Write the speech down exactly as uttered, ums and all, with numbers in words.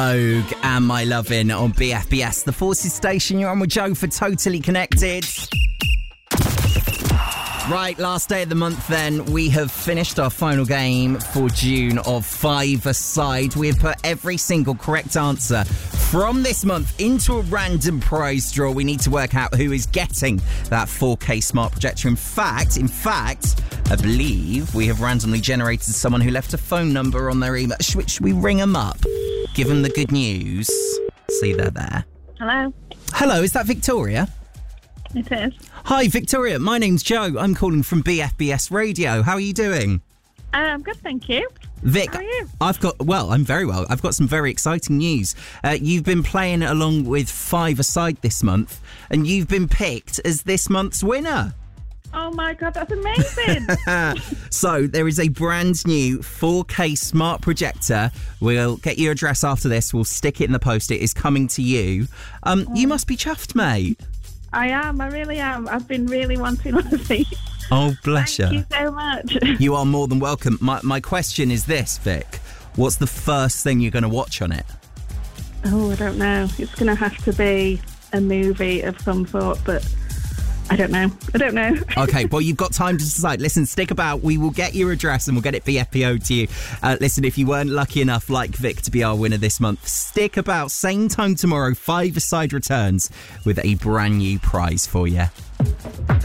Ogue and My Lovin' on B F B S, the Forces station. You're on with Joe for Totally Connected. Right, last day of the month then. We have finished our final game for June of five-a-side. We have put every single correct answer from this month into a random prize draw. We need to work out who is getting that four K smart projector. In fact, in fact, I believe we have randomly generated someone who left a phone number on their email. Should we, should we ring them up? Give them the good news. See, they're there. Hello. Hello, is that Victoria? It is. Hi, Victoria. My name's Joe. I'm calling from B F B S Radio. How are you doing? Uh, I'm good, thank you. Vic, How are you? I've got, well, I'm very well. I've got some very exciting news. Uh, you've been playing along with Five-a-Side this month, and you've been picked as this month's winner. Oh my God, that's amazing. So there is a brand new four K smart projector. We'll get your address after this. We'll stick it in the post. It is coming to you. Um, oh. You must be chuffed, mate. I am, I really am. I've been really wanting one of these. Oh, bless Thank you. you so much. You are more than welcome. My, my question is this, Vic. What's the first thing you're going to watch on it? Oh, I don't know. It's going to have to be a movie of some sort, but I don't know. I don't know. Okay, well, you've got time to decide. Listen, stick about. We will get your address and we'll get it B F P O'd to you. Uh, listen, if you weren't lucky enough, like Vic, to be our winner this month, stick about. Same time tomorrow, Five-a-Side returns with a brand new prize for you.